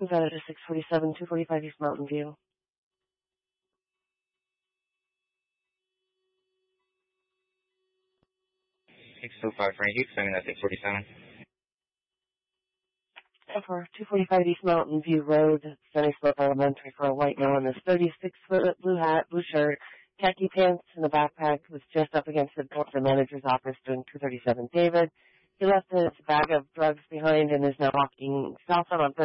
We've got it at 647, 245 East Mountain View. 605 Frankie, sending that 647. For 245 East Mountain View Road, Sunny Slope Elementary, for a white man in this 36-foot blue hat, blue shirt, khaki pants, and a backpack, was just up against the door of the manager's office doing 237 David. He left his bag of drugs behind and is now walking southbound on